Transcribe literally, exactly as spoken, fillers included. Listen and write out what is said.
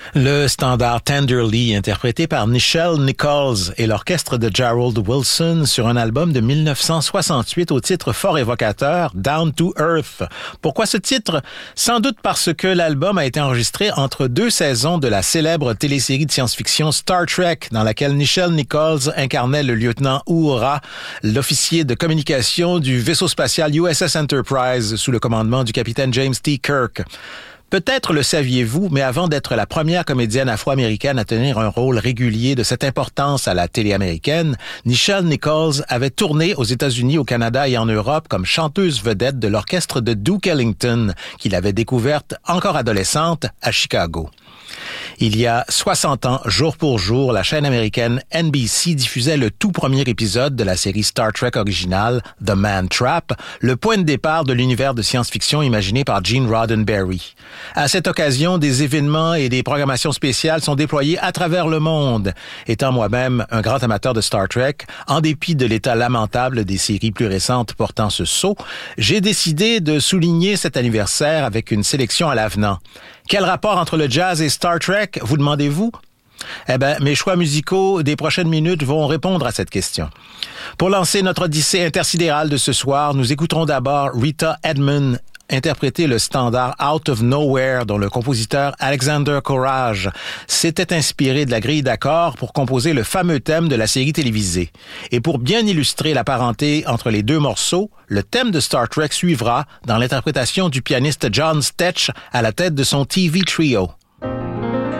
Le standard Tenderly, interprété par Nichelle Nichols et l'orchestre de Gerald Wilson sur un album de mille neuf cent soixante-huit au titre fort évocateur, Down to Earth. Pourquoi ce titre? Sans doute parce que l'album a été enregistré entre deux saisons de la célèbre télésérie de science-fiction Star Trek, dans laquelle Nichelle Nichols incarnait le lieutenant Uhura, l'officier de communication du vaisseau spatial U S S Enterprise sous le commandement du capitaine James T. Kirk. Peut-être le saviez-vous, mais avant d'être la première comédienne afro-américaine à tenir un rôle régulier de cette importance à la télé américaine, Nichelle Nichols avait tourné aux États-Unis, au Canada et en Europe comme chanteuse vedette de l'orchestre de Duke Ellington, qu'il avait découverte encore adolescente à Chicago. Il y a soixante ans, jour pour jour, la chaîne américaine N B C diffusait le tout premier épisode de la série Star Trek originale, The Man Trap, le point de départ de l'univers de science-fiction imaginé par Gene Roddenberry. À cette occasion, des événements et des programmations spéciales sont déployés à travers le monde. Étant moi-même un grand amateur de Star Trek, en dépit de l'état lamentable des séries plus récentes portant ce sceau, j'ai décidé de souligner cet anniversaire avec une sélection à l'avenant. Quel rapport entre le jazz et Star Trek, vous demandez-vous? Eh bien, mes choix musicaux des prochaines minutes vont répondre à cette question. Pour lancer notre odyssée intersidérale de ce soir, nous écouterons d'abord Rita Edmond interpréter le standard Out of Nowhere dont le compositeur Alexander Courage s'était inspiré de la grille d'accords pour composer le fameux thème de la série télévisée. Et pour bien illustrer la parenté entre les deux morceaux, le thème de Star Trek suivra dans l'interprétation du pianiste John Stetch à la tête de son T V Trio.